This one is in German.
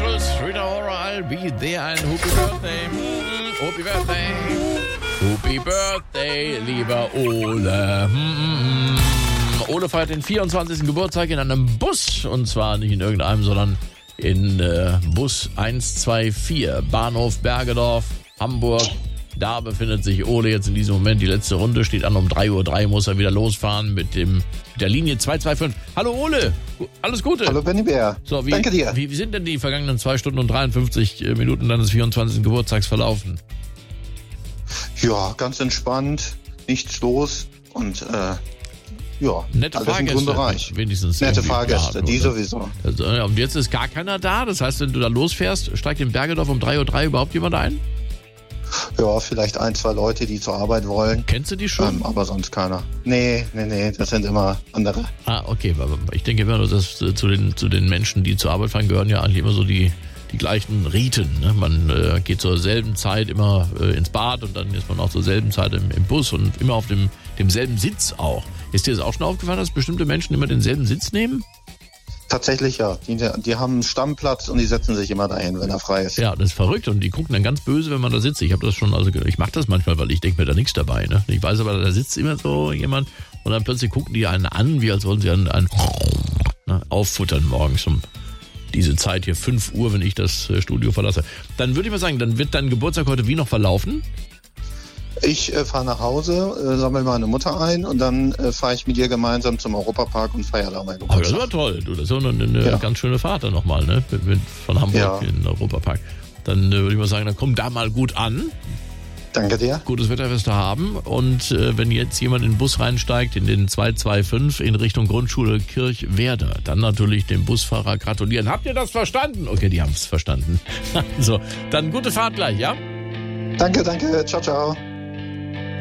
Schluss. Rita Ora, I'll be there. Ein Happy Birthday. Happy Birthday. Happy Birthday, lieber Ole. Ole feiert den 24. Geburtstag in einem Bus. Und zwar nicht in irgendeinem, sondern in Bus 124. Bahnhof Bergedorf, Hamburg. Da befindet sich Ole jetzt in diesem Moment. Die letzte Runde steht an. Um 3:03 Uhr muss er wieder losfahren mit der Linie 225. Hallo Ole, alles Gute. Hallo Benny Bär. So, Danke dir. Wie sind denn die vergangenen 2 Stunden und 53 Minuten deines 24. Geburtstags verlaufen? Ja, ganz entspannt, nichts los und ja, Nette alles im Fahrgäste, grünen Bereich. wenigstens. Nette Fahrgäste, gehabt, die oder? sowieso. Also, und jetzt ist gar keiner da. Das heißt, wenn du da losfährst, steigt in Bergedorf um 3:03 Uhr überhaupt jemand ein? Ja, vielleicht 1, 2 Leute, die zur Arbeit wollen. Kennst du die schon? Aber sonst keiner. Nee, das sind immer andere. Ah, okay. Ich denke immer, dass zu den Menschen, die zur Arbeit fahren, gehören ja eigentlich immer so die gleichen Riten. Ne? Man geht zur selben Zeit immer ins Bad und dann ist man auch zur selben Zeit im Bus und immer auf demselben Sitz auch. Ist dir das auch schon aufgefallen, dass bestimmte Menschen immer denselben Sitz nehmen? Tatsächlich ja. Die haben einen Stammplatz und die setzen sich immer dahin, wenn er frei ist. Ja, das ist verrückt und die gucken dann ganz böse, wenn man da sitzt. Ich mache das manchmal, weil ich denke mir da nichts dabei. Ne? Ich weiß aber, da sitzt immer so jemand und dann plötzlich gucken die einen an, wie als wollen sie einen auffuttern morgens um diese Zeit hier, 5 Uhr, wenn ich das Studio verlasse. Dann würde ich mal sagen, dann wird dein Geburtstag heute wie noch verlaufen? Ich fahre nach Hause, sammle meine Mutter ein und dann fahre ich mit ihr gemeinsam zum Europapark und feiere da mein Oh, Geburtstag. das war toll. Du, das ist auch eine ganz schöne Fahrt dann nochmal, ne? Von Hamburg in den Europapark. Dann würde ich mal sagen, dann komm da mal gut an. Danke dir. Gutes Wetter wirst du haben. Und wenn jetzt jemand in den Bus reinsteigt, in den 225 in Richtung Grundschule Kirchwerder, dann natürlich dem Busfahrer gratulieren. Habt ihr das verstanden? Okay, die haben es verstanden. So, dann gute Fahrt gleich, ja? Danke. Ciao, ciao.